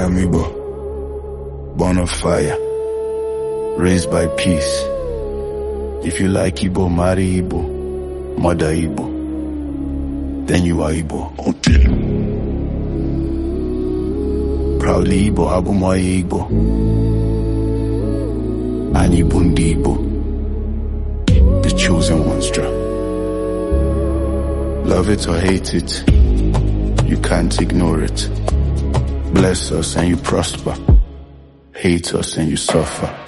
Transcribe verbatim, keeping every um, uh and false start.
am Igbo, born of fire, raised by peace. If you like Igbo, marry Igbo, mother Igbo, then you are Igbo. Okay. Proudly Igbo, Abumoye Igbo, Ani Bundi Igbo, the chosen ones, Jah. Love it or hate it, you can't ignore it. Bless us and you prosper, hate us and you suffer.